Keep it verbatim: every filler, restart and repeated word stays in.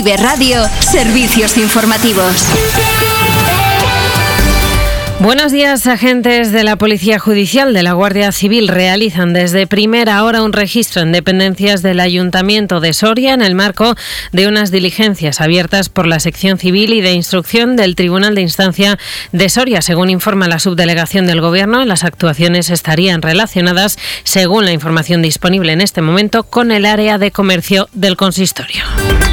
Vive Radio, servicios informativos. Buenos días. Agentes de la Policía Judicial de la Guardia Civil realizan desde primera hora un registro en dependencias del Ayuntamiento de Soria en el marco de unas diligencias abiertas por la Sección Civil y de Instrucción del Tribunal de Instancia de Soria. Según informa la subdelegación del Gobierno, las actuaciones estarían relacionadas, según la información disponible en este momento, con el área de comercio del consistorio.